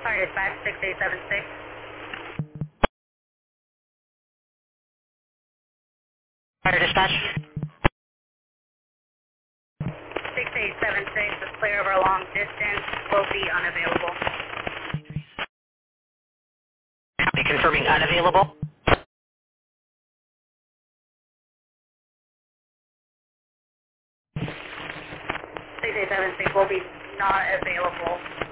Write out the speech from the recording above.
Fire dispatch 6876. Fire dispatch. 6876 is clear over a long distance. Will be unavailable. Copy, confirming unavailable. 6876 will be not available.